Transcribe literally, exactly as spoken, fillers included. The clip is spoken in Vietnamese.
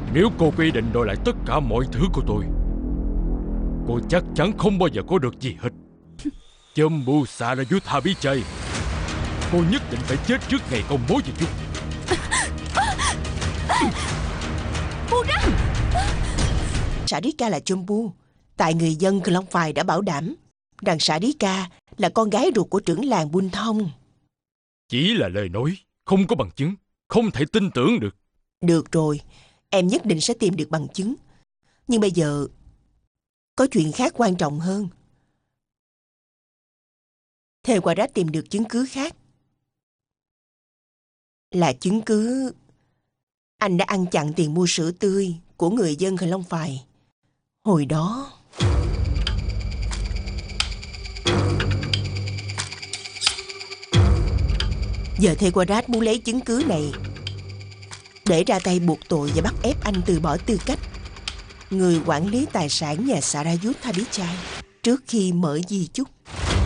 Nếu cô quy định đòi lại tất cả mọi thứ của tôi, cô chắc chắn không bao giờ có được gì hết. Jambu Sarayuth Abhichai, cô nhất định phải chết trước ngày công bố di chúc. Buông ra! Sarika là Jambu, tại người dân Cờ Long Phài đã bảo đảm rằng Sarika là con gái ruột của trưởng làng Bun Thông. Chỉ là lời nói, không có bằng chứng, không thể tin tưởng được. Được rồi, em nhất định sẽ tìm được bằng chứng. Nhưng bây giờ có chuyện khác quan trọng hơn. Thề Qua Rách tìm được chứng cứ khác. Là chứng cứ anh đã ăn chặn tiền mua sữa tươi của người dân Khờ Long Phài. Hồi đó... Giờ Thề Qua Rách muốn lấy chứng cứ này để ra tay buộc tội và bắt ép anh từ bỏ tư cách người quản lý tài sản nhà Sarayuth Abhichai trước khi mở di chúc.